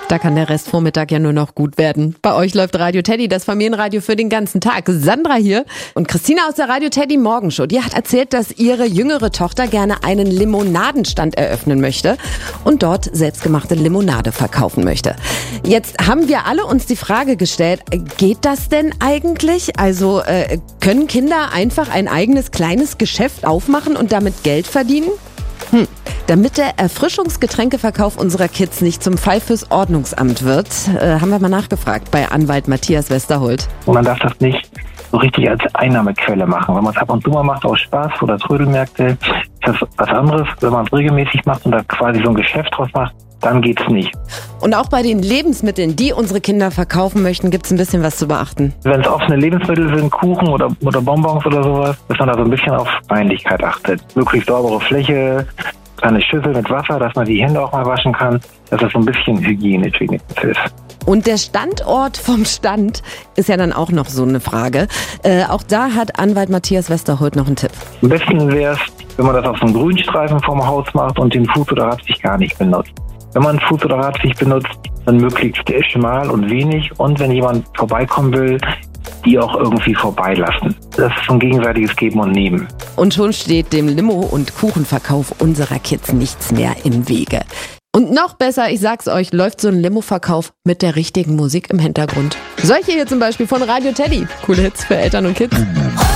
Da kann der Restvormittag ja nur noch gut werden. Bei euch läuft Radio Teddy, das Familienradio für den ganzen Tag. Sandra hier und Christina aus der Radio Teddy Morgenshow. Die hat erzählt, dass ihre jüngere Tochter gerne einen Limonadenstand eröffnen möchte und dort selbstgemachte Limonade verkaufen möchte. Jetzt haben wir alle uns die Frage gestellt, geht das denn eigentlich? Also können Kinder einfach ein eigenes kleines Geschäft aufmachen und damit Geld verdienen? Damit der Erfrischungsgetränkeverkauf unserer Kids nicht zum Fall fürs Ordnungsamt wird, haben wir mal nachgefragt bei Anwalt Matthias Westerholt. Und man darf das nicht so richtig als Einnahmequelle machen. Wenn man es ab und zu mal macht aus Spaß oder Trödelmärkte, ist das was anderes. Wenn man es regelmäßig macht und da quasi so ein Geschäft draus macht, dann geht's nicht. Und auch bei den Lebensmitteln, die unsere Kinder verkaufen möchten, gibt's ein bisschen was zu beachten. Wenn es offene Lebensmittel sind, Kuchen oder Bonbons oder sowas, dass man da so ein bisschen auf Reinlichkeit achtet. Möglichst saubere Fläche, eine Schüssel mit Wasser, dass man die Hände auch mal waschen kann, dass das so ein bisschen hygienisch wenigstens ist. Und der Standort vom Stand ist ja dann auch noch so eine Frage. Auch da hat Anwalt Matthias Westerholt noch einen Tipp. Am besten wäre es, wenn man das auf so einem Grünstreifen vorm Haus macht und den Fuß- oder Radweg gar nicht benutzt. Wenn man Fuß- oder Radweg benutzt, dann möglichst schmal und wenig. Und wenn jemand vorbeikommen will, die auch irgendwie vorbeilassen. Das ist so ein gegenseitiges Geben und Nehmen. Und schon steht dem Limo- und Kuchenverkauf unserer Kids nichts mehr im Wege. Und noch besser, ich sag's euch, läuft so ein Limo-Verkauf mit der richtigen Musik im Hintergrund. Solche hier zum Beispiel von Radio Teddy. Coole Hits für Eltern und Kids.